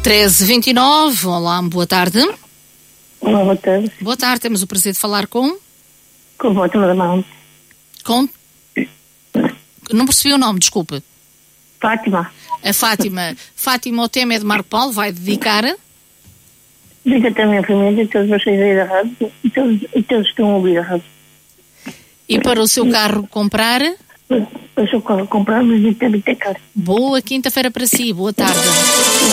13h29, olá, boa tarde. Olá, boa tarde. Boa tarde, temos o prazer de falar com... Com a Fátima da mão. Com? Não percebi o nome, desculpe. Fátima. A Fátima. Fátima, o tema é de Marco Paulo, vai dedicar... Diga também a família e todos vocês aí da rádio e todos estão a ouvir a rádio. E para o seu carro comprar? Eu sou o carro comprar, mas isso é muito caro. Boa quinta-feira para si, boa tarde.